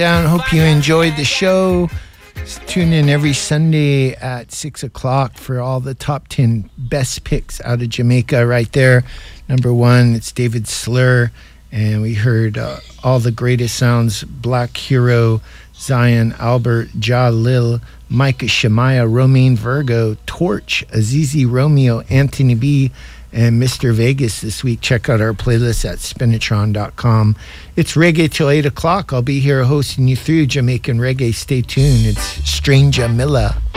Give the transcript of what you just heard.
down. Hope you enjoyed the show. Tune in every Sunday at 6 o'clock for all the top 10 best picks out of Jamaica right there. Number one, it's David Slur. And we heard all the greatest sounds: Black Hero, Zion, Albert, Jalil, Micah Shemaiah, Romaine Virgo, Torch, Azizi Romeo, Anthony B., and Mr. Vegas this week. Check out our playlist at spinatron.com. It's reggae till 8 o'clock. I'll be here hosting you through Jamaican reggae. Stay tuned. It's Stranger Miller.